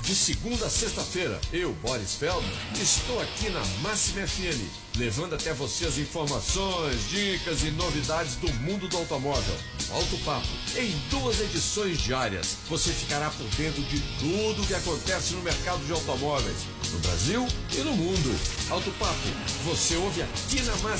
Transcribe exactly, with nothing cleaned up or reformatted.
De segunda a sexta-feira, eu, Boris Feldman, estou aqui na Máxima F M, levando até você as informações, dicas e novidades do mundo do automóvel. Alto Papo, em duas edições diárias, você ficará por dentro de tudo o que acontece no mercado de automóveis, no Brasil e no mundo. Alto Papo, você ouve aqui na Máxima.